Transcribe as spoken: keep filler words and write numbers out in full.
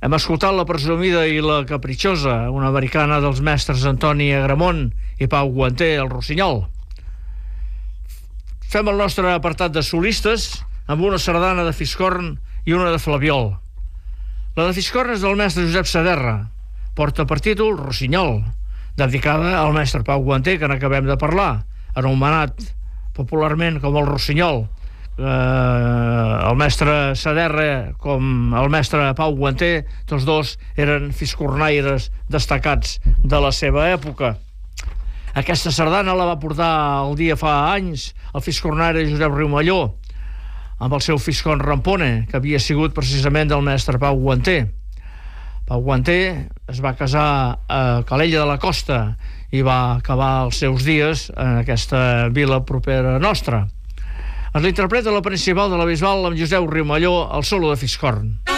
Hem escoltat La presumida i la capritxosa, una americana dels mestres Antoni Agramont i Pau Guanter, el Rossinyol. Fem el nostre apartat de solistes amb una sardana de Fiscorn i una de Flabiol. La de Fiscorn és del mestre Josep Saderra, porta per títol Rossinyol, dedicada al mestre Pau Guanter, que n'acabem de parlar, anomenat popularment com el Rossinyol. Eh, el mestre Saderra com el mestre Pau Guanter, tots dos eren fiscornaires destacats de la seva època. Aquesta sardana la va portar el dia fa anys el fiscornaire Josep Riumelló amb el seu fiscorn Rampone, que havia sigut precisament del mestre Pau Guanter. Pau Guanter es va casar a Calella de la Costa i va acabar els seus dies en aquesta vila propera nostra. Ens l'interpreta la principal de la Bisbal amb Josep Riumelló, el solo de Fiscorn.